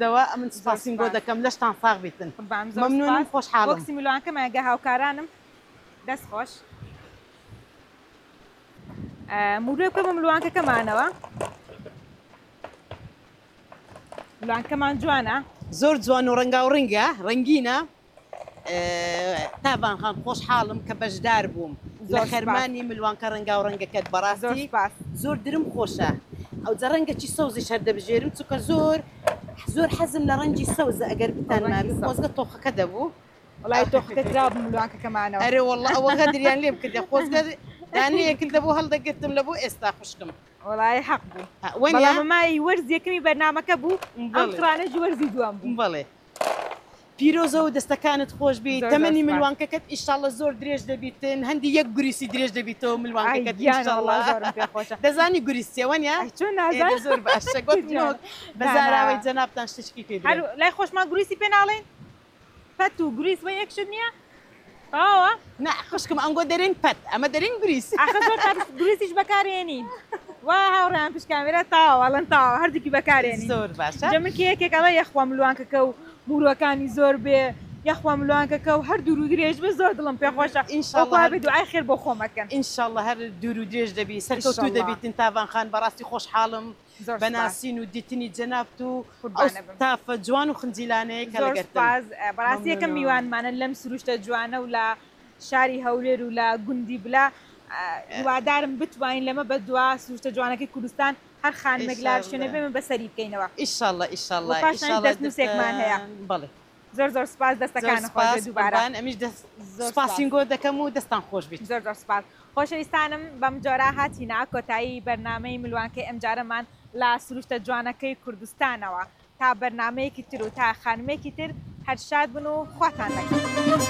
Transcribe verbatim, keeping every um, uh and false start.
دەوە من سپاسیم بۆ دەکەم لەشتان ساغ بیتن مەمنونم خۆشحاڵم وەکسی میلوانکەم ئەگە هاوکارانم دەست خۆش موروێ بکەم بە ملوانکەکەمانەوە ملوانکەمان جوانە زۆر جوان و ڕەنگا و ڕەنگە ڕەنگینە تاوانخان خۆشحاڵم کە بەشدار بووم لە خەرمانی ملوانکە ڕەنگا و ڕەنگەکەت بەڕاستی زۆر درم خۆشە ئەو جە ڕەنگەکی سەوزی شەر دەبژێرم چووکە زۆر زۆر حەزم لە ڕەنگی سەوزە ئەگەر بتانمابی خۆزگە تۆخەکە دەبوو وڵای تۆخەکە کرا بە ملوانکەکەمانەوە ئەرێ وەڵڵا ئەوە غەدریان لێ بکردە خۆزگە دانەیەکل دەبوو هەڵدەگرتم لە بۆ ئێستا خوشکم وڵای حەق بوو بەڵاممای وەرزیەکەمی بەرنامەکە بوو ئەم قڕانەژی وەرزی دوام بوو بڵێ پیرۆزە و دەستەکانت خۆش بیت تەمەنی ملوانکەکەت ئیشاڵە زۆر درێژ دەبیتن هەندی یەک گوریسی درێژ دەبیتەوە ملوانکەکەت دەزانی گوریسیەوەنیە زۆر باشە گوت بەزاراوەی جەنابتان شتشکی پێ لای خۆشمان گوریسی پێ ناڵێن پەت و گوریس وە یەکشت نییە ئەوە نا خوشکم ئەنگۆ دەرێن پەت ئەمە دەرێن گوریس گوریسیش بەکارێنین وا هاوڕیان پشکامێرە تاوەڵەن تاوە هەردووکی بەکارێنین زۆر باشە جە من کە یەکێک ئەڵە یەخوا ملوانکەکە و موروەکانی زۆر بێ یەخوا ملوانکەکە و هەر دوور و درێژ بێ زۆر دڵم پێ خۆشە ئینشاڵڵا بێ دوعای خێر بۆ خۆمەکەن ئینشاڵڵا هەر دوور و درێژ دەبی سەرکەوتوو دەبیتن تاوانخان بەڕاستی خۆشحاڵم بەناسین و دیتنی جەنابت و تافە جوان و خنجیلانەیە کە لەگەرتاز بەڕاستی یەکەم میوانمانە لەم سروشتە جوانە و لە شاری هەولێر و لە گوندی بلا هیوادارم بتوانین لەمە بە دوا سروشتە جوانەکەی کوردستان هەر خانمێکلار شوێنە بێ من بەسەری بکەینەوە ئیشاڵڵا ئیشاڵڵا دەستنووسێکمان هەیە بەڵێ زۆر زۆر سپاس دەستەکان خۆش دووباران ئەمیش سپاسین گۆ دەکەم و دەستان خۆش بیت زۆر زۆر سپاس خۆشەویستانم بەم جۆرە هاتینا کۆتایی بەرنامەی ملوانکەی ئەمجارەمان لە سروشتە جوانەکەی کوردستانەوە تا بەرنمەیەکی تر و تا خانمێکی تر هەر شاد بن و خواتان لەگەڵ